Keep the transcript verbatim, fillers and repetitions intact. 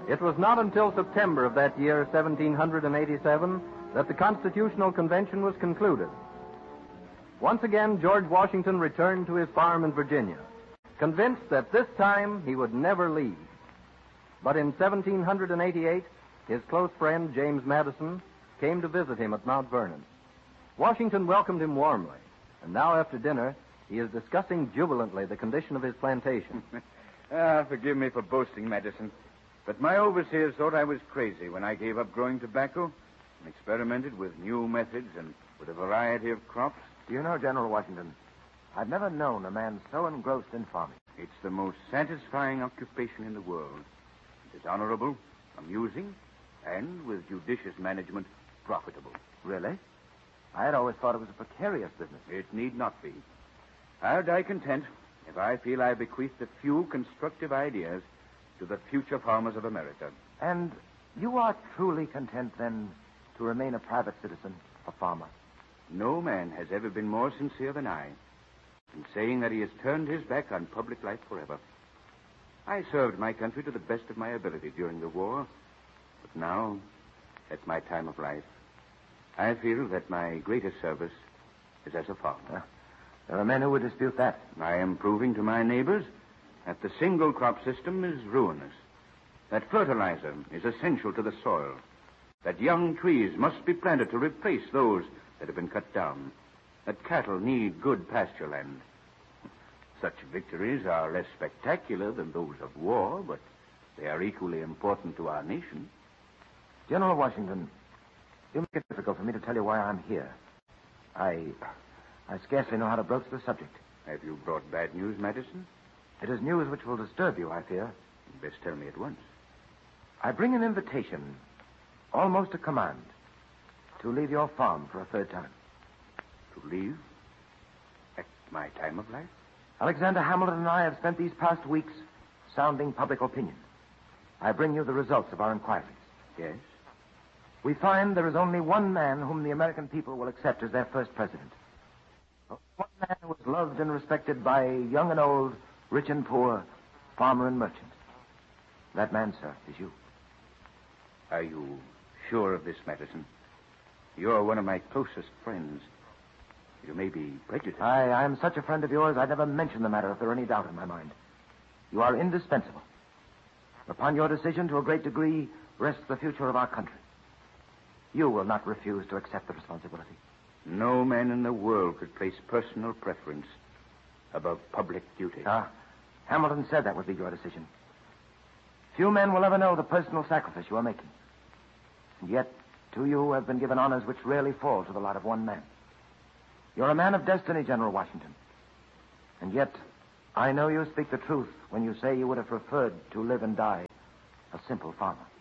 It was not until September of that year, seventeen eighty-seven, that the Constitutional Convention was concluded. Once again, George Washington returned to his farm in Virginia, convinced that this time he would never leave. But in seventeen eighty-eight, his close friend, James Madison, came to visit him at Mount Vernon. Washington welcomed him warmly, and now after dinner, he is discussing jubilantly the condition of his plantation. Ah, forgive me for boasting, Madison, but my overseers thought I was crazy when I gave up growing tobacco and experimented with new methods and with a variety of crops. Do you know, General Washington, I've never known a man so engrossed in farming. It's the most satisfying occupation in the world. It is honorable, amusing, and, with judicious management, profitable. Really? I had always thought it was a precarious business. It need not be. I'll die content if I feel I bequeathed a few constructive ideas to the future farmers of America. And you are truly content, then, to remain a private citizen, a farmer? No man has ever been more sincere than I in saying that he has turned his back on public life forever. I served my country to the best of my ability during the war, but now, at my time of life, I feel that my greatest service is as a farmer. Uh, there are men who would dispute that. I am proving to my neighbors that the single crop system is ruinous, that fertilizer is essential to the soil, that young trees must be planted to replace those that have been cut down, that cattle need good pasture land. Such victories are less spectacular than those of war, but they are equally important to our nation. General Washington, you make it difficult for me to tell you why I'm here. I... I scarcely know how to broach the subject. Have you brought bad news, Madison? It is news which will disturb you, I fear. You best tell me at once. I bring an invitation, almost a command, to leave your farm for a third time. To leave? At my time of life? Alexander Hamilton and I have spent these past weeks sounding public opinion. I bring you the results of our inquiries. Yes? We find there is only one man whom the American people will accept as their first president. One man who is loved and respected by young and old, rich and poor, farmer and merchant. That man, sir, is you. Are you sure of this, Madison? You're one of my closest friends. You may be prejudiced. I, I am such a friend of yours, I'd never mention the matter if there were any doubt in my mind. You are indispensable. Upon your decision, to a great degree, rests the future of our country. You will not refuse to accept the responsibility. No man in the world could place personal preference above public duty. Ah, Hamilton said that would be your decision. Few men will ever know the personal sacrifice you are making. And yet, to you have been given honors which rarely fall to the lot of one man. You're a man of destiny, General Washington. And yet, I know you speak the truth when you say you would have preferred to live and die a simple farmer.